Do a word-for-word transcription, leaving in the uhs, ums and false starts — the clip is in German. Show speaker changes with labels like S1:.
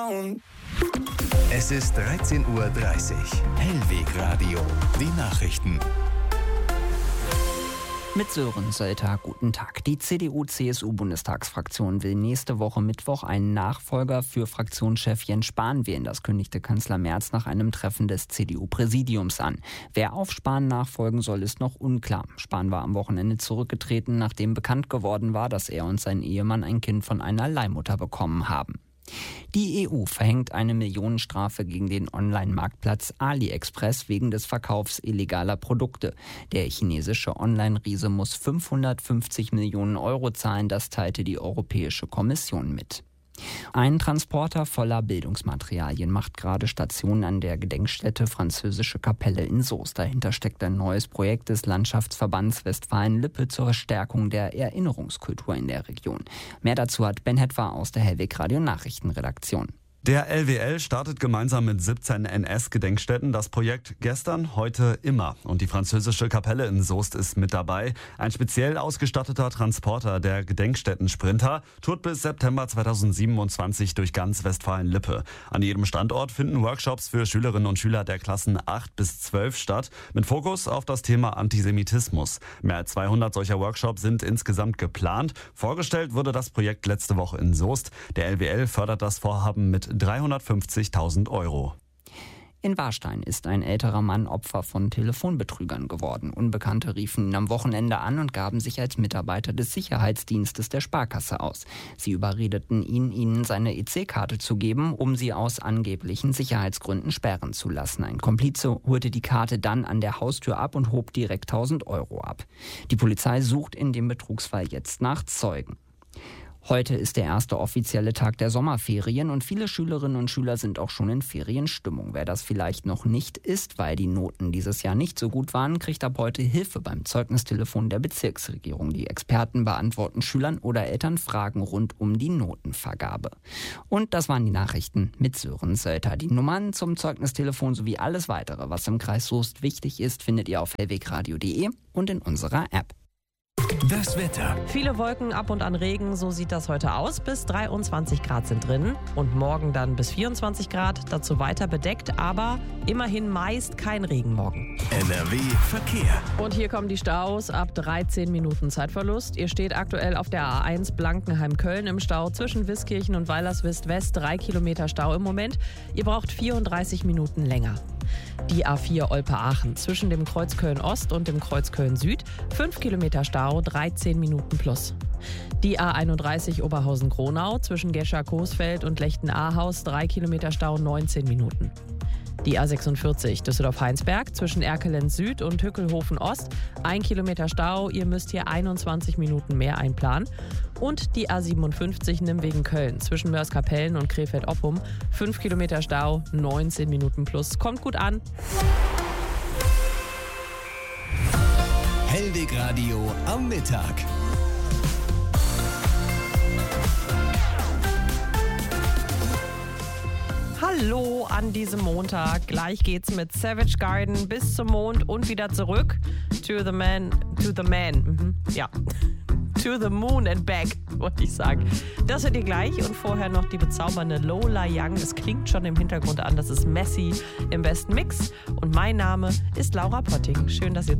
S1: Es ist dreizehn Uhr dreißig. Hellwegradio. Die Nachrichten.
S2: Mit Sören Sölter, guten Tag. Die C D U-C S U-Bundestagsfraktion will nächste Woche Mittwoch einen Nachfolger für Fraktionschef Jens Spahn wählen. Das kündigte Kanzler Merz nach einem Treffen des C D U-Präsidiums an. Wer auf Spahn nachfolgen soll, ist noch unklar. Spahn war am Wochenende zurückgetreten, nachdem bekannt geworden war, dass er und sein Ehemann ein Kind von einer Leihmutter bekommen haben. Die E U verhängt eine Millionenstrafe gegen den Online-Marktplatz AliExpress wegen des Verkaufs illegaler Produkte. Der chinesische Online-Riese muss fünfhundertfünfzig Millionen Euro zahlen, das teilte die Europäische Kommission mit. Ein Transporter voller Bildungsmaterialien macht gerade Station an der Gedenkstätte Französische Kapelle in Soest. Dahinter steckt ein neues Projekt des Landschaftsverbands Westfalen-Lippe zur Stärkung der Erinnerungskultur in der Region. Mehr dazu hat Ben Hetwer aus der Hellwegradio Nachrichtenredaktion.
S3: Der L W L startet gemeinsam mit siebzehn N S-Gedenkstätten das Projekt Gestern, heute, immer. Und die Französische Kapelle in Soest ist mit dabei. Ein speziell ausgestatteter Transporter, der Gedenkstätten-Sprinter, tourt bis September zweitausendsiebenundzwanzig durch ganz Westfalen-Lippe. An jedem Standort finden Workshops für Schülerinnen und Schüler der Klassen acht bis zwölf statt, mit Fokus auf das Thema Antisemitismus. Mehr als zweihundert solcher Workshops sind insgesamt geplant. Vorgestellt wurde das Projekt letzte Woche in Soest. Der L W L fördert das Vorhaben mit dreihundertfünfzigtausend Euro.
S2: In Warstein ist ein älterer Mann Opfer von Telefonbetrügern geworden. Unbekannte riefen ihn am Wochenende an und gaben sich als Mitarbeiter des Sicherheitsdienstes der Sparkasse aus. Sie überredeten ihn, ihnen seine E C-Karte zu geben, um sie aus angeblichen Sicherheitsgründen sperren zu lassen. Ein Komplize holte die Karte dann an der Haustür ab und hob direkt tausend Euro ab. Die Polizei sucht in dem Betrugsfall jetzt nach Zeugen. Heute ist der erste offizielle Tag der Sommerferien und viele Schülerinnen und Schüler sind auch schon in Ferienstimmung. Wer das vielleicht noch nicht ist, weil die Noten dieses Jahr nicht so gut waren, kriegt ab heute Hilfe beim Zeugnistelefon der Bezirksregierung. Die Experten beantworten Schülern oder Eltern Fragen rund um die Notenvergabe. Und das waren die Nachrichten mit Sören Sölter. Die Nummern zum Zeugnistelefon sowie alles weitere, was im Kreis Soest wichtig ist, findet ihr auf hellwegradio punkt de und in unserer App.
S1: Das Wetter.
S4: Viele Wolken, ab und an Regen, so sieht das heute aus. Bis dreiundzwanzig Grad sind drin und morgen dann bis vierundzwanzig Grad. Dazu weiter bedeckt, aber immerhin meist kein Regen morgen.
S1: N R W Verkehr.
S4: Und hier kommen die Staus ab dreizehn Minuten Zeitverlust. Ihr steht aktuell auf der A eins Blankenheim-Köln im Stau zwischen Wiskirchen und Weilerswist-West. Drei Kilometer Stau im Moment. Ihr braucht vierunddreißig Minuten länger. Die A vier Olpe-Aachen zwischen dem Kreuz Köln-Ost und dem Kreuz Köln-Süd. fünf Kilometer Stau, dreizehn Minuten plus. Die A einunddreißig Oberhausen-Gronau zwischen Gescher-Coesfeld und Lechten-Ahaus. drei Kilometer Stau, neunzehn Minuten. Die A sechsundvierzig Düsseldorf-Heinsberg zwischen Erkelenz Süd und Hückelhofen-Ost. ein Kilometer Stau, ihr müsst hier einundzwanzig Minuten mehr einplanen. Und die A siebenundfünfzig Nimwegen-Köln zwischen Mörs-Kapellen und Krefeld-Oppum. fünf Kilometer Stau, neunzehn Minuten plus. Kommt gut an.
S1: Hellwegradio am Mittag.
S4: Hallo an diesem Montag. Gleich geht's mit Savage Garden bis zum Mond und wieder zurück. To the man, to the man. Mhm. Ja. To the moon and back, wollte ich sagen. Das hört ihr gleich und vorher noch die bezaubernde Lola Young. Es klingt schon im Hintergrund an, das ist Messi im besten Mix. Und mein Name ist Laura Potting. Schön, dass ihr